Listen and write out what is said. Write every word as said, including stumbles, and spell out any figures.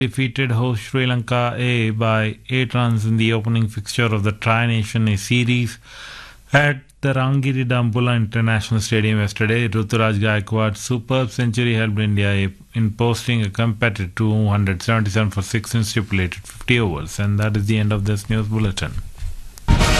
defeated host Sri Lanka A by eight runs in the opening fixture of the Tri-Nation A series at the Rangiri Dambulla International Stadium yesterday. Ruturaj Gaikwad's superb century helped India A in posting a competitive two hundred seventy-seven for six in stipulated fifty overs. And that is the end of this news bulletin.